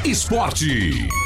Esporte.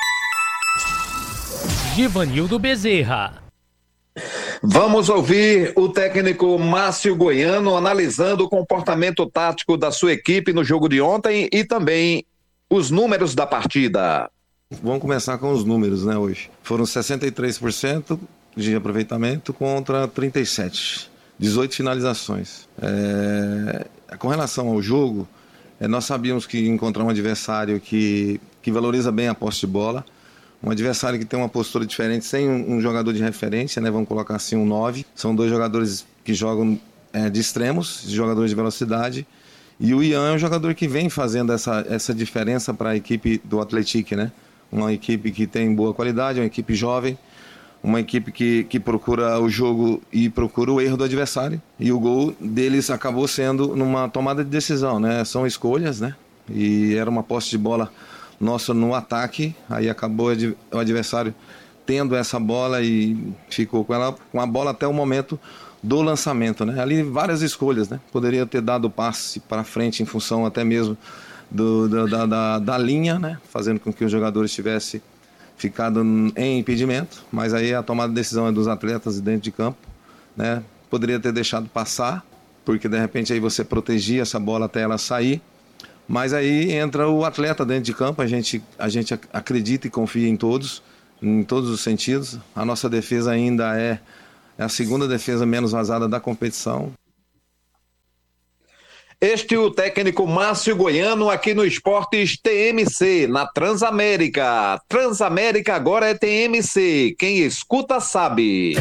Givanildo Bezerra. Vamos ouvir o técnico Márcio Goiano analisando o comportamento tático da sua equipe no jogo de ontem e também os números da partida. Vamos começar com os números, né, hoje. Foram 63% de aproveitamento contra 37%. 18 finalizações. Com relação ao jogo, nós sabíamos que encontrar um adversário que valoriza bem a posse de bola, um adversário que tem uma postura diferente, sem um jogador de referência, né? Vamos colocar assim um 9. São dois jogadores que jogam de extremos, jogadores de velocidade. E o Ian é um jogador que vem fazendo essa diferença para a equipe do Atlético, né? Uma equipe que tem boa qualidade, uma equipe jovem, uma equipe que procura o jogo e procura o erro do adversário. E o gol deles acabou sendo numa tomada de decisão, né? São escolhas, né? E era uma posse de bola nossa no ataque, aí acabou o adversário tendo essa bola e ficou com a bola até o momento do lançamento, né? Ali várias escolhas, né? Poderia ter dado o passe para frente em função até mesmo da linha, né? Fazendo com que os jogadores tivessem ficado em impedimento, mas aí a tomada de decisão é dos atletas dentro de campo, né? Poderia ter deixado passar, porque de repente aí você protegia essa bola até ela sair. Mas aí entra o atleta dentro de campo, a gente acredita e confia em todos os sentidos. A nossa defesa ainda é a segunda defesa menos vazada da competição. Este é o técnico Márcio Goiano aqui no Esportes TMC, na Transamérica. Transamérica agora é TMC, quem escuta sabe.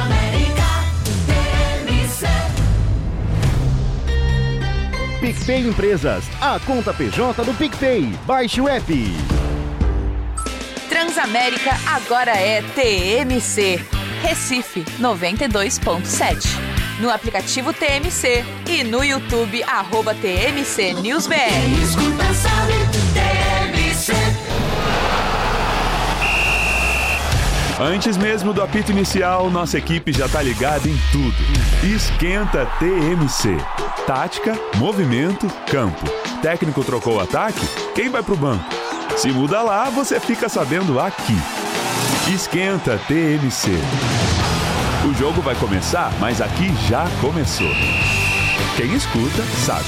PicPay Empresas, a conta PJ do PicPay. Baixe o app. Transamérica agora é TMC. Recife 92.7. No aplicativo TMC e no YouTube @TMC NewsBR. Escuta, sabe, TMC. Antes mesmo do apito inicial, nossa equipe já tá ligada em tudo. Esquenta TMC. Tática, movimento, campo. Técnico trocou o ataque? Quem vai pro banco? Se muda lá, você fica sabendo aqui. Esquenta TMC. O jogo vai começar, mas aqui já começou. Quem escuta, sabe.